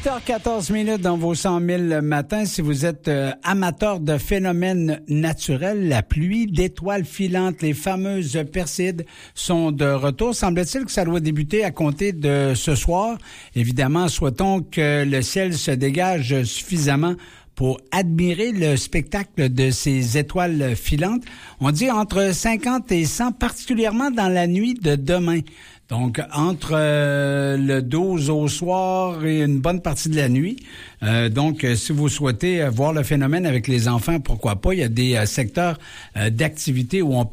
8h14 dans vos 100 000 le matin. Si vous êtes amateur de phénomènes naturels, la pluie d'étoiles filantes, les fameuses Perséides sont de retour. Semble-t-il que ça doit débuter à compter de ce soir. Évidemment, souhaitons que le ciel se dégage suffisamment pour admirer le spectacle de ces étoiles filantes. On dit entre 50 et 100, particulièrement dans la nuit de demain. Donc, entre le 12 au soir et une bonne partie de la nuit. Donc, si vous souhaitez voir le phénomène avec les enfants, pourquoi pas? Il y a des secteurs d'activité où on peut